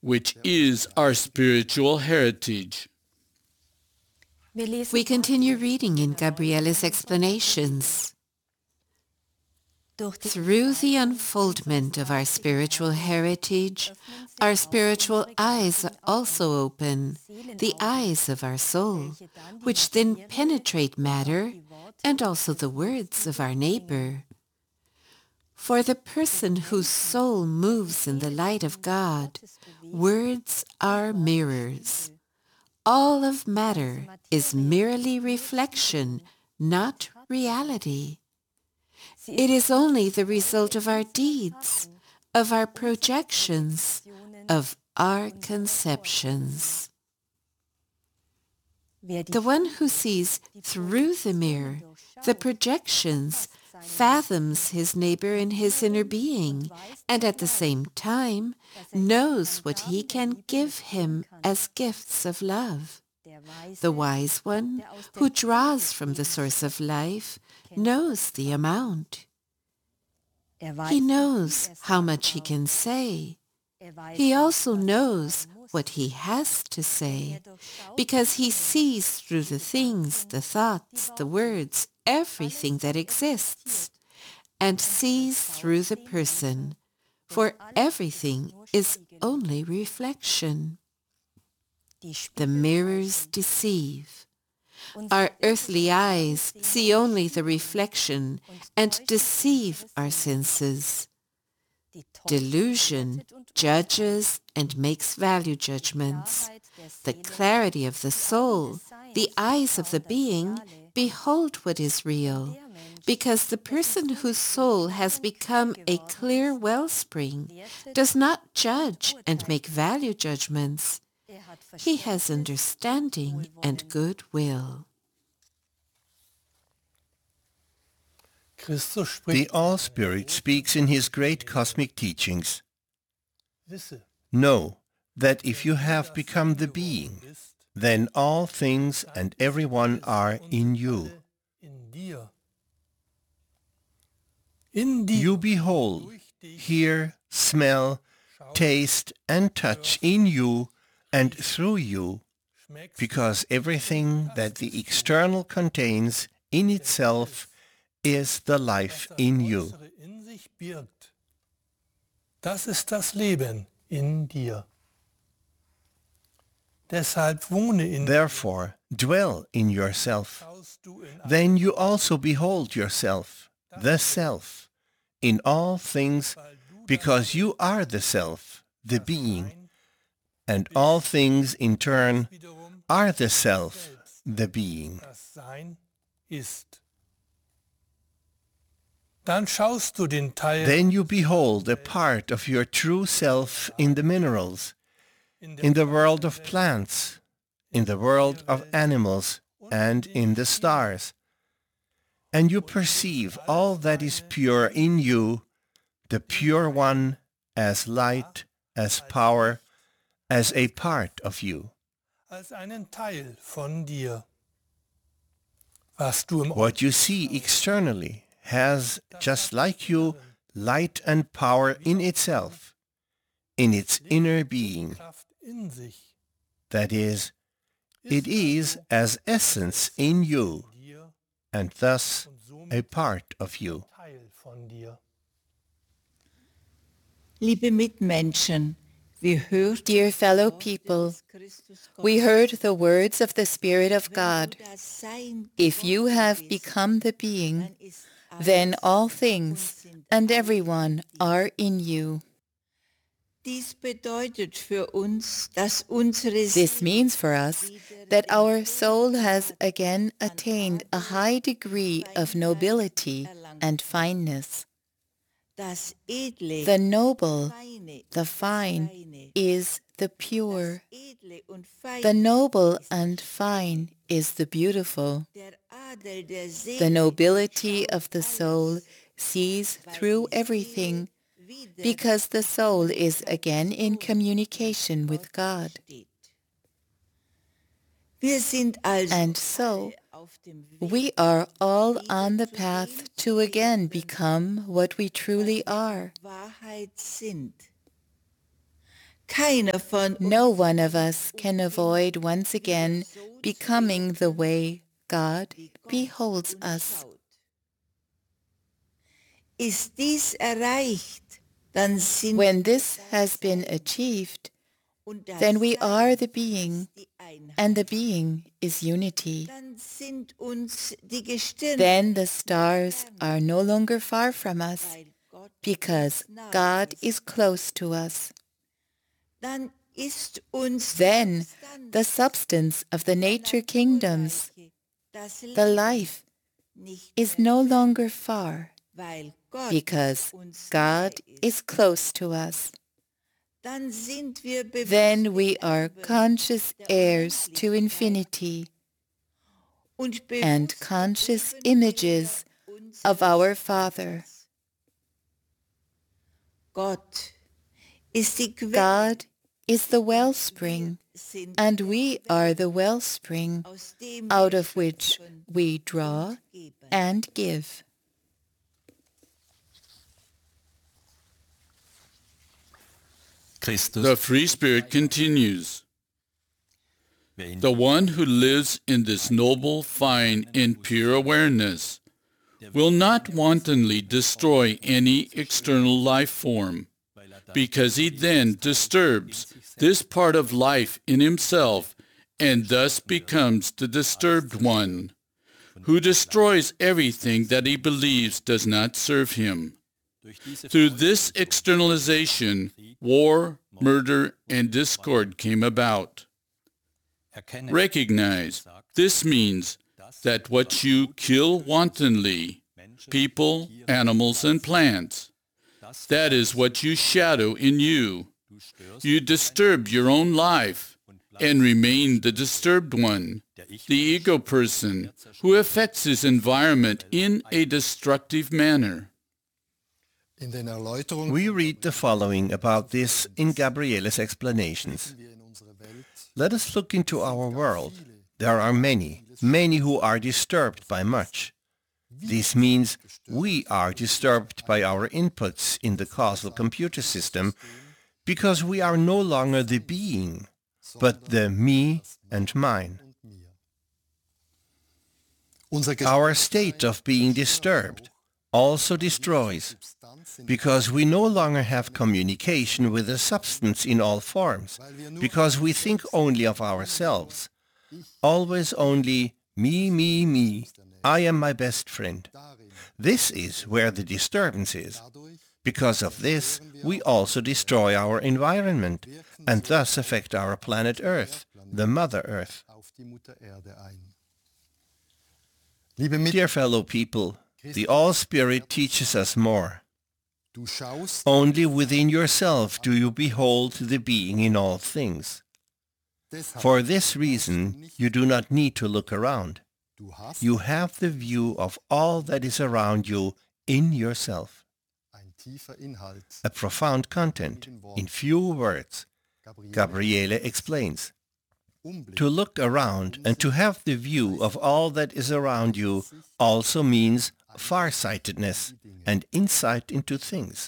which is our spiritual heritage. We continue reading in Gabriele's explanations. Through the unfoldment of our spiritual heritage, our spiritual eyes also open, the eyes of our soul, which then penetrate matter and also the words of our neighbor. For the person whose soul moves in the light of God, words are mirrors. All of matter is merely reflection, not reality. It is only the result of our deeds, of our projections, of our conceptions. The one who sees through the mirror, the projections, fathoms his neighbor in his inner being, and at the same time knows what he can give him as gifts of love. The wise one, who draws from the source of life, knows the amount. He knows how much he can say. He also knows what he has to say, because he sees through the things, the thoughts, the words, everything that exists, and sees through the person, for everything is only reflection. The mirrors deceive. Our earthly eyes see only the reflection and deceive our senses. Delusion judges and makes value judgments. The clarity of the soul, the eyes of the being, behold what is real, because the person whose soul has become a clear wellspring does not judge and make value judgments. He has understanding and goodwill. The All-Spirit speaks in his great cosmic teachings. Know that if you have become the being, then all things and everyone are in you. You behold, hear, smell, taste, and touch in you and through you, because everything that the external contains in itself is the life in you. Das ist das Leben in dir. Deshalb wohne in dir. Therefore, dwell in yourself. Then you also behold yourself, the Self, in all things, because you are the Self, the being, and all things in turn are the Self, the being. Das Sein ist. Dann schaust du den Teil Then you behold a part of your true self in the minerals, in the world of plants, in the world of animals, and in the stars. And you perceive all that is pure in you, the pure one, as light, as power, as a part of you. als einen Teil von dir. Was du im What you see externally has, just like you, light and power in itself, in its inner being. Kraft in sich That is, it is as essence in you, dir and thus und somit a part of you. Teil von dir. Liebe Mitmenschen, wir hörten Dear fellow people, we heard the words of the Spirit of God. If you have become the being, then all things and everyone are in you. Dies bedeutet für uns, dass unsere This means for us that our soul has again attained a high degree of nobility and fineness. das Edle, The noble, Feine, the fine, Feine, is the pure. Edle und Feine, The noble and fine is the beautiful. der Adel der Seele, The nobility of the soul sees through everything, because the soul is again in communication with God. Wir sind also And so, auf dem Weg, we are all on the path to again become what we truly are. Wahrheit sind. keiner von No one of us can avoid once again becoming the way God beholds us. Ist dies erreicht, dann sind When this has been achieved, und das then we Sein are the being, die Einheit. and the being is unity. Dann sind uns die Gestirne, Then the stars are no longer far from us, weil Gott because God is close to us. dann ist uns Then the substance of the nature kingdoms, das the life, nicht is no longer far, weil Gott because uns God nahe ist. is close to us. Dann sind wir bewusst Then we im are Erbe conscious der heirs to Unendlichkeit infinity und and bewusst conscious der images unseres of our Father. Gott ist die Quelle, God is the wellspring, sind and we are the wellspring aus dem out wir of which schöpfen we draw und geben. and give. The free spirit continues. The one who lives in this noble, fine, and pure awareness will not wantonly destroy any external life form, because he then disturbs this part of life in himself and thus becomes the disturbed one, who destroys everything that he believes does not serve him. Through this externalization, war, murder, and discord came about. Recognize this means that what you kill wantonly, people, animals, and plants, that is what you shadow in you. You disturb your own life and remain the disturbed one, the ego person, who affects his environment in a destructive manner. In den Erläuterungen We read the following about this in Gabriele's explanations. wir in unserer Welt Let us look into our world. There are many, many who are disturbed by much. This means we are disturbed by our inputs in the causal computer system because we are no longer the being, but the me and mine. und mir. Unser Our state of being disturbed also destroys, Substanz because we no longer have communication with the substance in all forms, because we think only of ourselves, always only me, me, me, I am my best friend. darin. This is where the disturbance is. Dadurch Because of this, we also destroy our environment and thus affect our planet Earth, the Mother Earth. auf die Mutter Erde ein. Liebe Mitmenschen, Dear fellow people, the All-Spirit teaches us more. du schaust, Only within yourself do you behold the being in all things. deshalb For this reason, you do not need to look around. du hast You have the view of all that is around you in yourself. ein tiefer Inhalt. A profound content in few words. Gabriele explains. Umblick To look around and to have the view of all that is around you also means farsightedness and insight into things.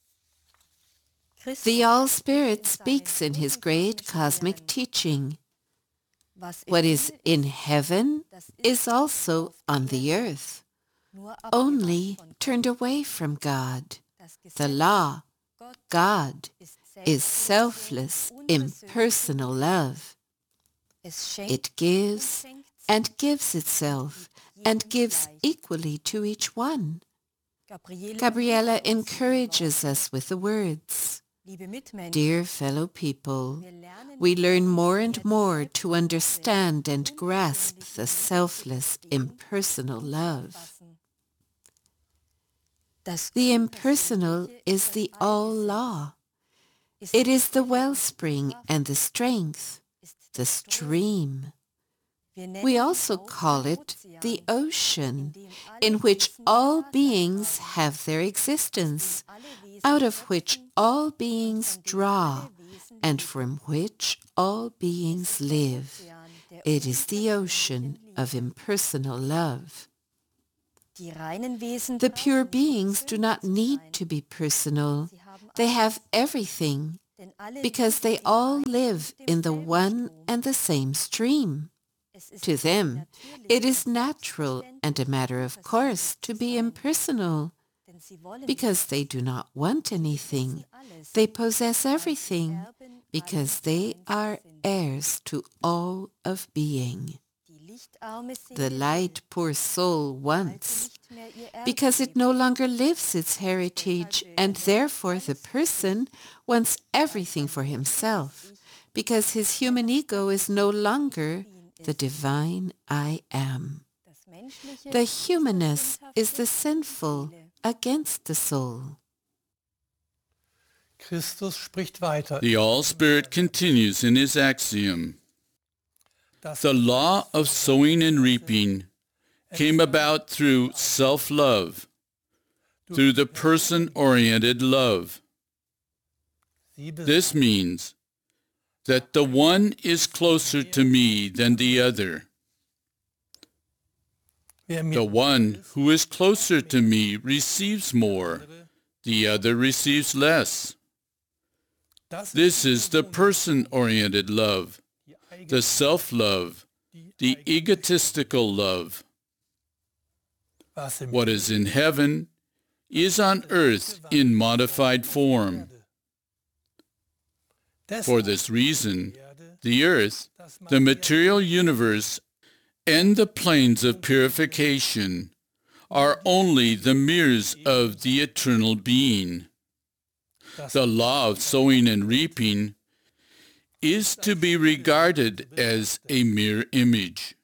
The All-Spirit speaks in his great cosmic teaching. What is in heaven is also on the earth, only turned away from God. The law, God, is selfless, impersonal love. It gives and gives itself and gives equally to each one. Gabriela encourages us with the words, "Dear fellow people, we learn more and more to understand and grasp the selfless, impersonal love. The impersonal is the all-law. It is the wellspring and the strength, the stream. We also call it the ocean, in which all beings have their existence, out of which all beings draw, and from which all beings live. It is the ocean of impersonal love. The pure beings do not need to be personal. They have everything, because they all live in the one and the same stream. To them, it is natural and a matter of course to be impersonal, because they do not want anything. They possess everything, because they are heirs to all of being. The light poor soul wants, because it no longer lives its heritage, and therefore the person wants everything for himself, because his human ego is no longer the divine I am. The humanness is the sinful against the soul. Christus spricht weiter. The All-Spirit continues in his axiom. The law of sowing and reaping came about through self-love, through the person-oriented love. This means that the one is closer to me than the other. The one who is closer to me receives more, the other receives less. This is the person-oriented love, the self-love, the egotistical love. What is in heaven is on earth in modified form. For this reason, the earth, the material universe, and the planes of purification are only the mirrors of the eternal being. The law of sowing and reaping is to be regarded as a mere image.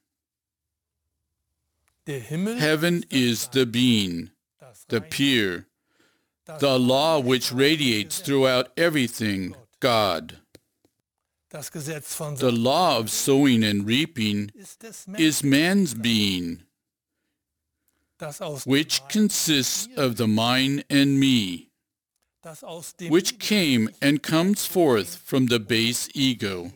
Heaven is the being, the pure, the law which radiates throughout everything, God. The law of sowing and reaping is man's being, which consists of the mine and me, which came and comes forth from the base ego.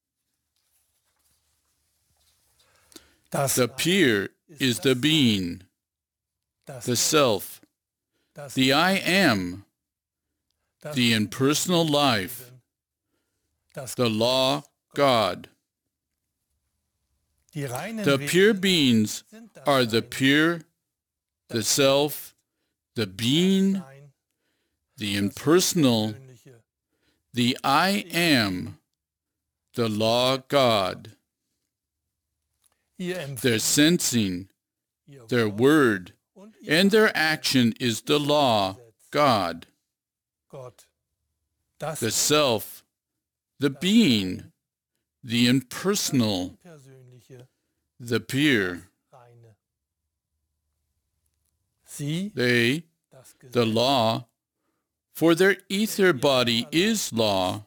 The pure is the being, the self, the I am, the impersonal life, the law, God. The pure beings are the pure, the self, the being, the impersonal, the I am, the law, God. Their sensing, their word, and their action is the law, God. The self, the being, the impersonal, the pure. They, the law, for their ether body is law,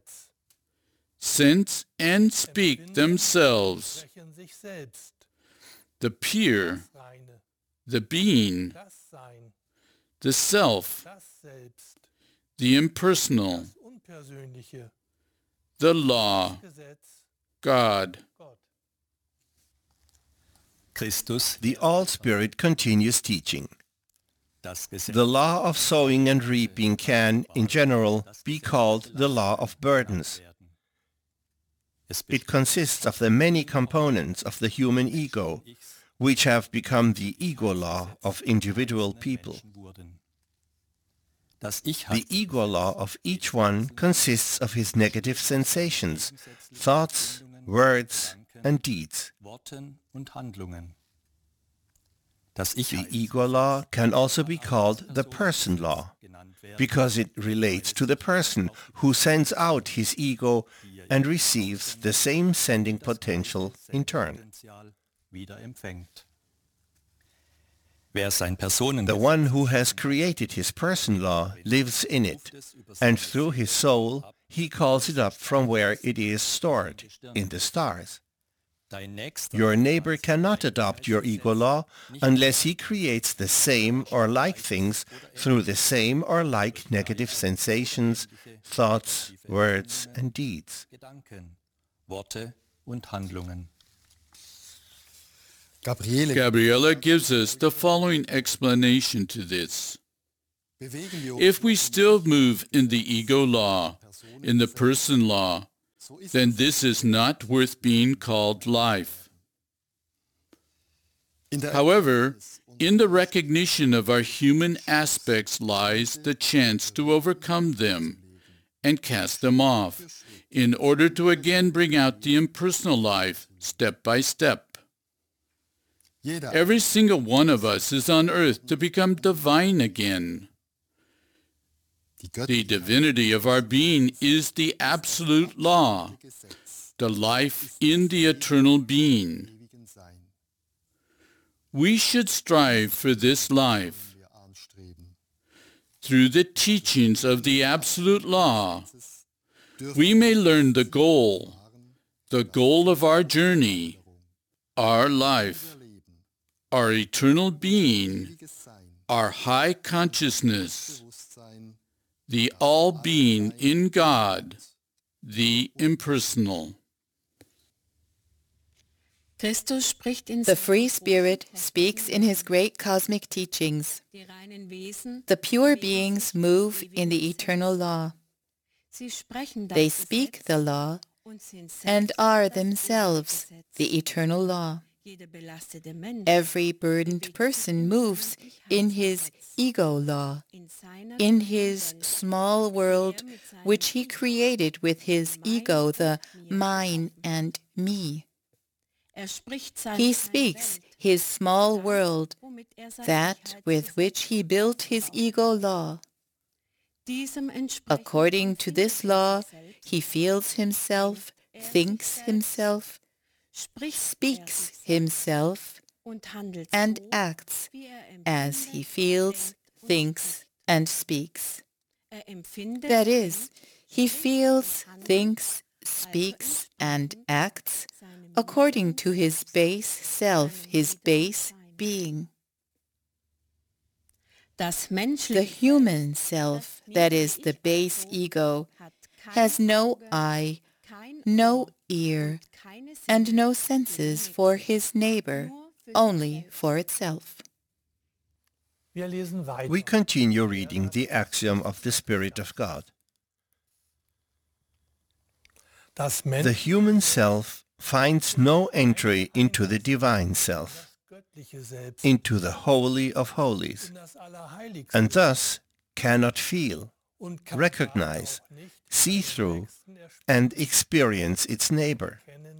sense and speak themselves. The pure, the being, the self, the impersonal, the law, God. Christus, the All-Spirit, continues teaching. The law of sowing and reaping can, in general, be called the law of burdens. It consists of the many components of the human ego, which have become the ego law of individual people. The ego law of each one consists of his negative sensations, thoughts, words, and deeds. The ego law can also be called the person law, because it relates to the person who sends out his ego and receives the same sending potential in turn. The one who has created his person law lives in it, and through his soul he calls it up from where it is stored, in the stars. Your neighbor cannot adopt your ego law unless he creates the same or like things through the same or like negative sensations, thoughts, words, and deeds. Gabriela gives us the following explanation to this. If we still move in the ego law in the person law, then this is not worth being called life. However, in the recognition of our human aspects lies the chance to overcome them and cast them off, in order to again bring out the impersonal life step by step. Every single one of us is on earth to become divine again. The divinity of our being is the absolute law, the life in the eternal being. We should strive for this life. Through the teachings of the absolute law, we may learn the goal of our journey, our life, our eternal being, our high consciousness, the all-being in God, the impersonal. The free spirit speaks in his great cosmic teachings. The pure beings move in the eternal law. They speak the law and are themselves the eternal law. Every burdened person moves in his ego law, in his small world which he created with his ego, the mine and me. He speaks his small world, that with which he built his ego law. According to this law, he feels himself, thinks himself, speaks himself, and acts as he feels, thinks, and speaks. That is, he feels, thinks, speaks, and acts according to his base self, his base being. The human self, that is the base ego, has no eye, no ear, and no senses for his neighbor, only for itself. We continue reading the axiom of the Spirit of God. The human self finds no entry into the divine self, into the Holy of Holies, and thus cannot feel, recognize, see through, and experience its neighbor,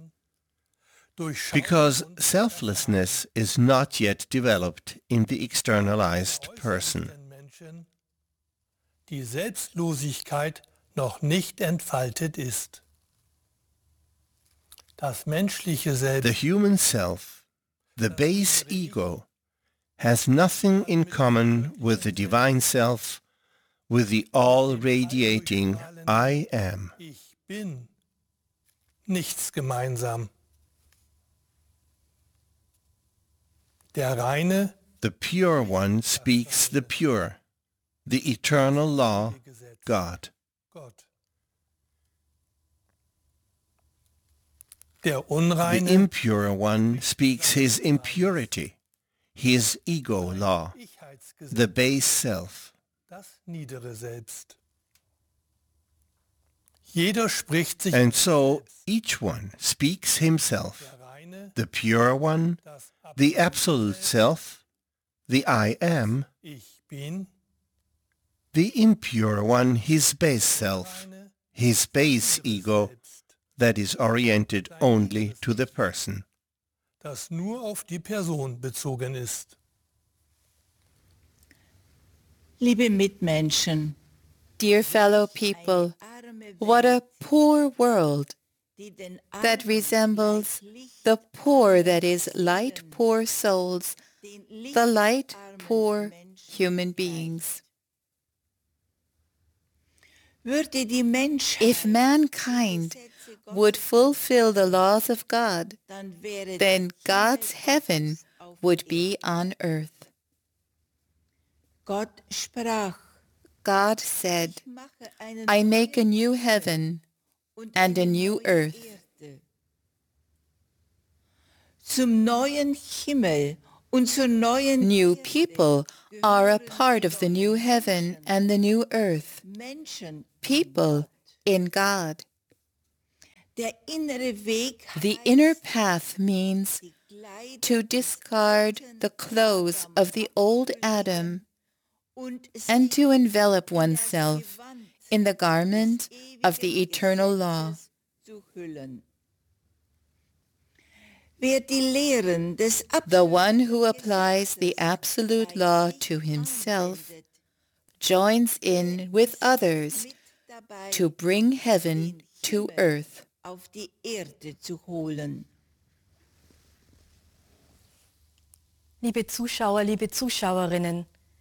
because selflessness is not yet developed in the externalized person. Die Selbstlosigkeit noch nicht entfaltet ist. Das menschliche Selbst, the human self, the base ego, has nothing in common with the divine self, with the all-radiating I am. Ich bin, nichts gemeinsam. Der reine, the pure one speaks the pure, the eternal law, God. Gott. Der unreine, The impure one speaks his impurity, his ego law, the base self. das niedere Selbst. Jeder spricht sich And so each one speaks himself, der reine, the pure one, das the absolute self, the I am, Ich bin, the impure one his base self, reine, his base ego Selbst, that is oriented only to the person. das nur auf die Person bezogen ist. Liebe Mitmenschen, Dear fellow people, what a poor world die den that resembles the poor, that is, light poor souls, the light poor human beings. würde die Menschheit, If mankind would fulfill the laws of God, dann wäre then God's heaven would be on earth. Gott sprach, God said, ich mache einen I make a new heaven and a new earth. Erde. Zum neuen Himmel und zur neuen New Erde people are a part of the new heaven and the new earth. Menschen People in God. The inner path means to discard the clothes of the old Adam and to envelop oneself in the garment of the eternal law. The one who applies the absolute law to himself joins in with others to bring heaven to earth. Liebe Zuschauer, liebe Zuschauerinnen,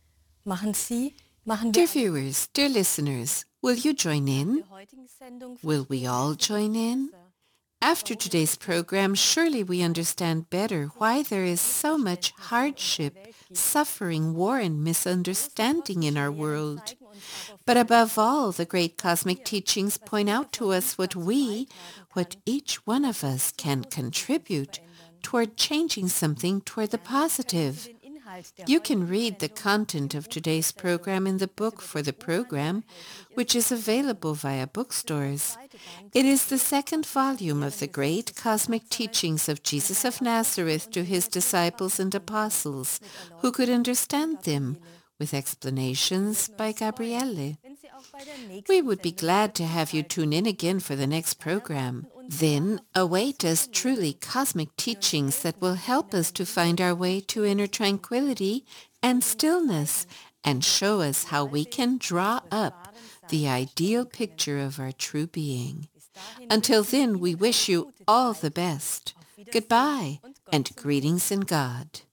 Dear viewers, dear listeners, will you join in? Will we all join in? After today's program, surely we understand better why there is so much hardship, suffering, war, and misunderstanding in our world. But above all, the great cosmic teachings point out to us what each one of us can contribute toward changing something toward the positive. You can read the content of today's program in the book for the program, which is available via bookstores. It is the second volume of the great cosmic teachings of Jesus of Nazareth to his disciples and apostles, who could understand them, with explanations by Gabriele. We would be glad to have you tune in again for the next program. Then await us truly cosmic teachings that will help us to find our way to inner tranquility and stillness, and show us how we can draw up the ideal picture of our true being. Until then, we wish you all the best. Goodbye, and greetings in God.